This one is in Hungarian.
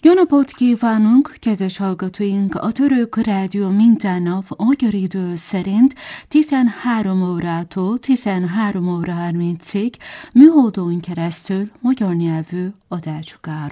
Jó napot kívánunk, kedves hallgatóink! A Török Rádió minden nap magyar idő szerint 13 órától 13 óra 30-ig műholdón keresztül magyar nyelvű adást sugárosít.